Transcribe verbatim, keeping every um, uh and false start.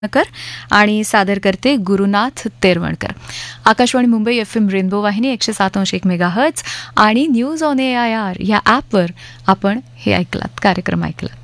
कर आणि सादर करते Gurunath Teravankar. Akashvani Mumbai F M rainbow वाहिनी एकशे सात अंश एक मेगा हर्ट्ज आणि news on A I R या ॲपवर आपण हे ऐकलात कार्यक्रम ऐकलात.